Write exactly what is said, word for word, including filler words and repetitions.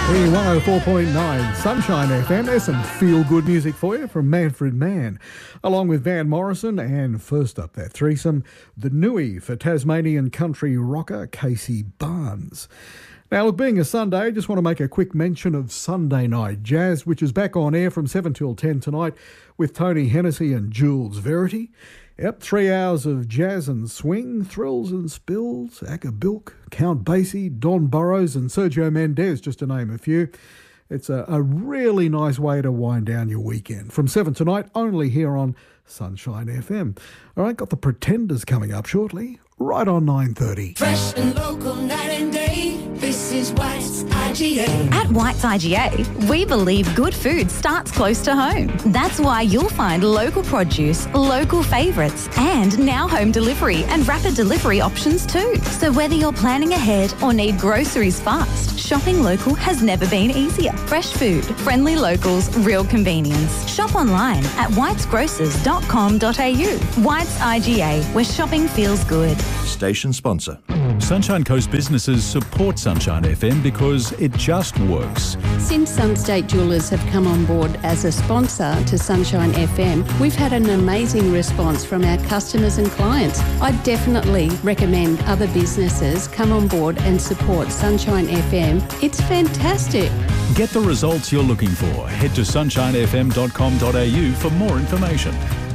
one oh four point nine Sunshine F M. There's some feel-good music for you from Manfred Mann, along with Van Morrison, and first up that threesome, the Nui for Tasmanian country rocker Casey Barnes. Now, look, being a Sunday, I just want to make a quick mention of Sunday Night Jazz, which is back on air from seven till ten tonight with Tony Hennessy and Jules Verity. Yep, three hours of jazz and swing, thrills and spills, Akka Bilk, Count Basie, Don Burrows and Sergio Mendes, just to name a few. It's a, a really nice way to wind down your weekend. From seven tonight, only here on Sunshine F M. All right, got the Pretenders coming up shortly, right on nine thirty. Fresh and local night and day, this is White's I G A. At White's I G A, we believe good food starts close to home. That's why you'll find local produce, local favourites, and now home delivery and rapid delivery options too. So whether you're planning ahead or need groceries fast, shopping local has never been easier. Fresh food, friendly locals, real convenience. Shop online at whites grocers dot com dot a u. White's I G A, where shopping feels good. Station sponsor. Sunshine Coast businesses support Sunshine F M because it just works. Since Sunstate Jewellers have come on board as a sponsor to Sunshine F M, we've had an amazing response from our customers and clients. I definitely recommend other businesses come on board and support Sunshine F M. It's fantastic. Get the results you're looking for. Head to sunshine f m dot com dot a u for more information.